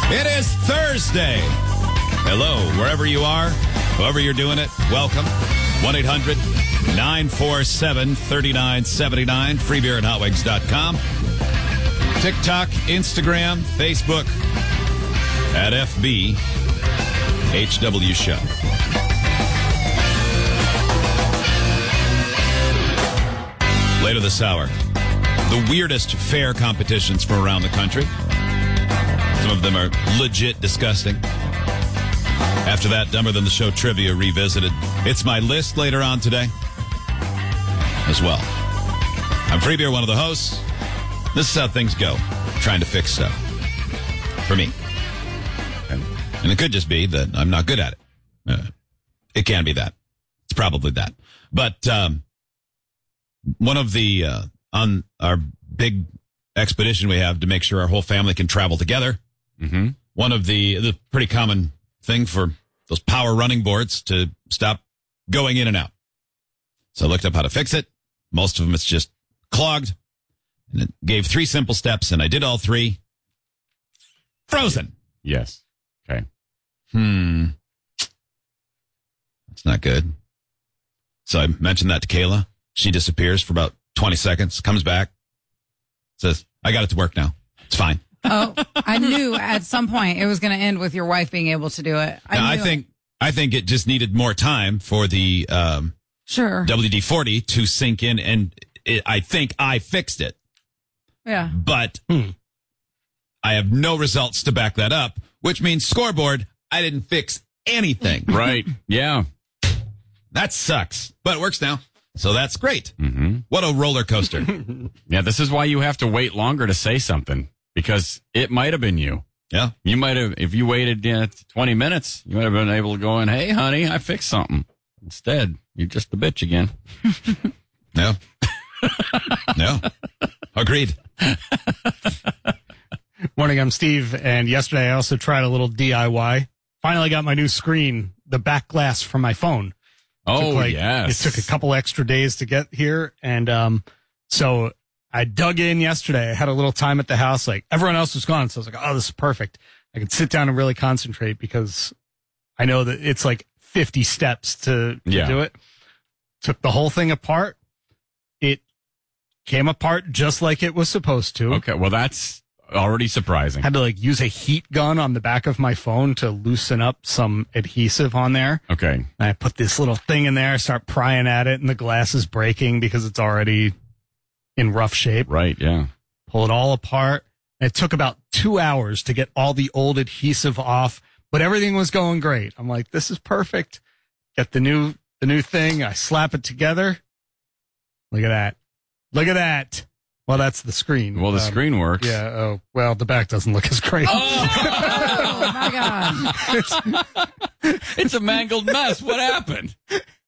It is Thursday. Hello, wherever you are, however you're doing it, welcome. 1-800-947-3979, freebeer at hotwings.com. TikTok, Instagram, Facebook, at FB HW Show. Later this hour, the weirdest fair competitions from around the country. Some of them are legit disgusting. After that, Dumber Than the Show trivia revisited. It's my list later on today as well. I'm Free Beer, one of the hosts. This is how things go, trying to fix stuff. For me. And it could just be that I'm not good at it. It can be that. It's probably that. But one of the, on our big expedition we have to make sure our whole family can travel together, one of the pretty common thing for those power running boards to stop going in and out. So I looked up how to fix it. Most of them, it's just clogged. And it gave 3 simple steps, and I did all 3. Frozen. Yes. Okay. That's not good. So I mentioned that to Kayla. She disappears for about 20 seconds, comes back, says, I got it to work now. It's fine. Oh, I knew at some point it was going to end with your wife being able to do it. I think it just needed more time for the sure WD-40 to sink in, and I think I fixed it. Yeah. But I have no results to back that up, which means scoreboard, I didn't fix anything. Right. Yeah. That sucks, but it works now. So that's great. Mm-hmm. What a roller coaster. Yeah, this is why you have to wait longer to say something, because it might have been you. Yeah. You might have, if you waited 20 minutes, you might have been able to go in, hey, honey, I fixed something. Instead, you're just a bitch again. No. No. Agreed. Morning, I'm Steve, and yesterday I also tried a little DIY. Finally got my new screen, the back glass from my phone. Oh, yes. It took a couple extra days to get here, and so I dug in yesterday. I had a little time at the house, like everyone else was gone, so I was like, oh, this is perfect. I can sit down and really concentrate because I know that it's like 50 steps to do it. Took the whole thing apart. It came apart just like it was supposed to. Okay, well, that's already surprising. Had to like use a heat gun on the back of my phone to loosen up some adhesive on there. Okay. And I put this little thing in there, start prying at it, and the glass is breaking because it's already in rough shape. Right, yeah. Pull it all apart. And it took about 2 hours to get all the old adhesive off, but everything was going great. I'm like, this is perfect. Get the new thing. I slap it together. Look at that. Look at that. Well, that's the screen. Well, the screen works. Yeah. Oh, well, the back doesn't look as great. Oh my God. It's a mangled mess. What happened?